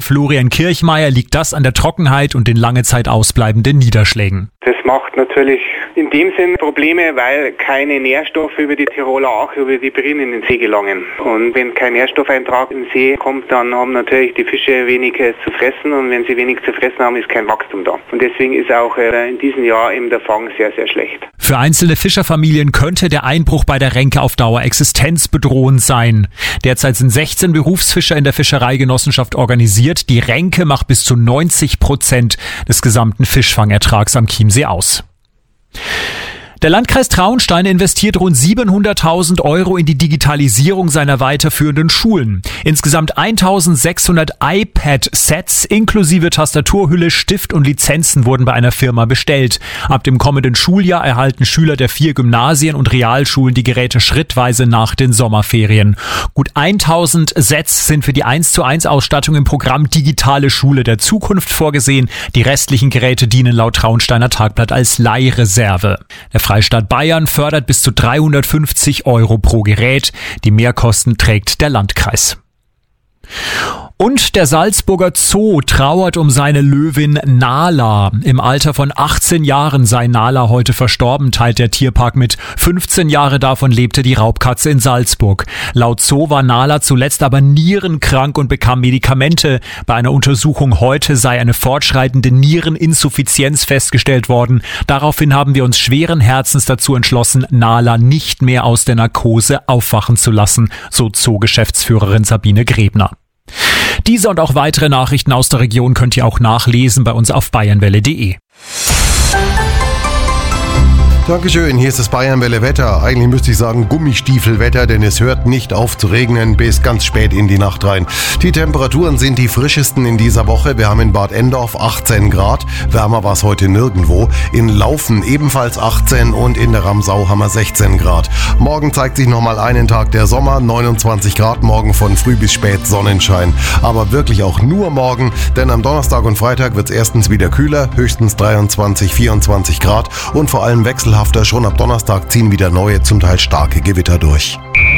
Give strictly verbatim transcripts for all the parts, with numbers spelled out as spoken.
Florian Kirchmeier liegt das an der Trockenheit und den lange Zeit ausbleibenden Niederschlägen. Das macht natürlich in dem Sinn Probleme, weil keine Nährstoffe über die Tiroler Ache, über die Brin in den See gelangen. Und wenn kein Nährstoffeintrag in den See kommt, dann haben natürlich die Fische wenig zu fressen. Und wenn sie wenig zu fressen haben, ist kein Wachstum da. Und deswegen ist auch in diesem Jahr eben der Fang sehr, sehr schlecht. Für einzelne Fischerfamilien könnte der Einbruch bei der Renke auf Dauer existenzbedrohend sein. Derzeit sind sechzehn Berufsfischer in der Fischereigenossenschaft organisiert. Die Renke macht bis zu neunzig Prozent des gesamten Fischfangertrags am Chiemsee aus. Der Landkreis Traunstein investiert rund siebenhunderttausend Euro in die Digitalisierung seiner weiterführenden Schulen. Insgesamt eintausendsechshundert iPad-Sets inklusive Tastaturhülle, Stift und Lizenzen wurden bei einer Firma bestellt. Ab dem kommenden Schuljahr erhalten Schüler der vier Gymnasien und Realschulen die Geräte schrittweise nach den Sommerferien. Gut eintausend Sets sind für die eins zu eins Ausstattung im Programm Digitale Schule der Zukunft vorgesehen. Die restlichen Geräte dienen laut Traunsteiner Tagblatt als Leihreserve. Der Freistaat Bayern fördert bis zu dreihundertfünfzig Euro pro Gerät. Die Mehrkosten trägt der Landkreis. Und der Salzburger Zoo trauert um seine Löwin Nala. Im Alter von achtzehn Jahren sei Nala heute verstorben, teilt der Tierpark mit. fünfzehn Jahre davon lebte die Raubkatze in Salzburg. Laut Zoo war Nala zuletzt aber nierenkrank und bekam Medikamente. Bei einer Untersuchung heute sei eine fortschreitende Niereninsuffizienz festgestellt worden. Daraufhin haben wir uns schweren Herzens dazu entschlossen, Nala nicht mehr aus der Narkose aufwachen zu lassen, so Zoo-Geschäftsführerin Sabine Grebner. Diese und auch weitere Nachrichten aus der Region könnt ihr auch nachlesen bei uns auf bayernwelle punkt de. Dankeschön, hier ist das Bayernwelle Wetter. Eigentlich müsste ich sagen Gummistiefelwetter, denn es hört nicht auf zu regnen bis ganz spät in die Nacht rein. Die Temperaturen sind die frischesten in dieser Woche. Wir haben in Bad Endorf achtzehn Grad, wärmer war es heute nirgendwo. In Laufen ebenfalls achtzehn und in der Ramsau haben wir sechzehn Grad. Morgen zeigt sich nochmal einen Tag der Sommer, neunundzwanzig Grad, morgen von früh bis spät Sonnenschein. Aber wirklich auch nur morgen, denn am Donnerstag und Freitag wird es erstens wieder kühler, höchstens dreiundzwanzig, vierundzwanzig Grad und vor allem wechselhaft. Schon ab Donnerstag ziehen wieder neue, zum Teil starke Gewitter durch.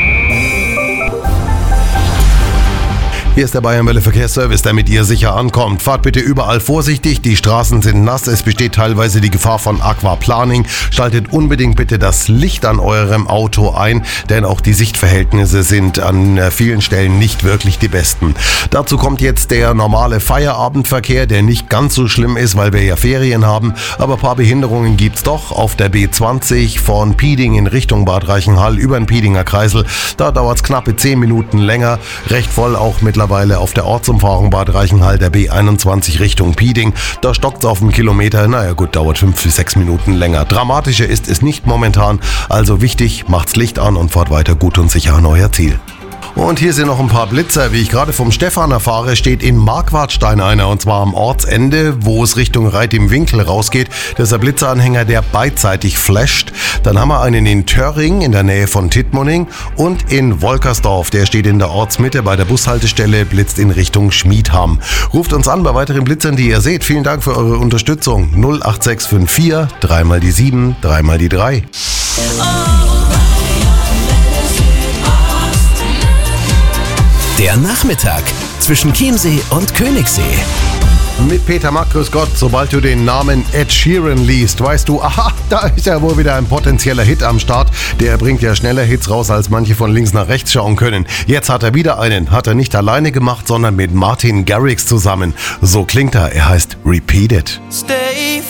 Hier ist der Bayernwelle Verkehrsservice, damit ihr sicher ankommt. Fahrt bitte überall vorsichtig, die Straßen sind nass, es besteht teilweise die Gefahr von Aquaplaning. Schaltet unbedingt bitte das Licht an eurem Auto ein, denn auch die Sichtverhältnisse sind an vielen Stellen nicht wirklich die besten. Dazu kommt jetzt der normale Feierabendverkehr, der nicht ganz so schlimm ist, weil wir ja Ferien haben, aber ein paar Behinderungen gibt's doch. Auf der B zwanzig von Pieding in Richtung Bad Reichenhall über den Piedinger Kreisel, da dauert's knappe zehn Minuten länger, recht voll auch mittlerweile auf der Ortsumfahrung Bad Reichenhall der B einundzwanzig Richtung Pieding. Da stockt's auf einen Kilometer, naja gut, dauert fünf bis sechs Minuten länger. Dramatischer ist es nicht momentan, also wichtig, macht's Licht an und fahrt weiter gut und sicher an euer Ziel. Und hier sind noch ein paar Blitzer. Wie ich gerade vom Stefan erfahre, steht in Marquardstein einer, und zwar am Ortsende, wo es Richtung Reit im Winkel rausgeht. Das ist der Blitzeranhänger, der beidseitig flasht. Dann haben wir einen in Törring in der Nähe von Tittmoning und in Wolkersdorf. Der steht in der Ortsmitte bei der Bushaltestelle, blitzt in Richtung Schmiedham. Ruft uns an bei weiteren Blitzern, die ihr seht. Vielen Dank für eure Unterstützung. null acht sechs fünf vier, dreimal die sieben, dreimal die drei. Der Nachmittag zwischen Chiemsee und Königssee. Mit Peter Mack, grüß Gott. Sobald du den Namen Ed Sheeran liest, weißt du, aha, da ist ja wohl wieder ein potenzieller Hit am Start. Der bringt ja schneller Hits raus, als manche von links nach rechts schauen können. Jetzt hat er wieder einen. Hat er nicht alleine gemacht, sondern mit Martin Garrix zusammen. So klingt er. Er heißt Repeat It. Stay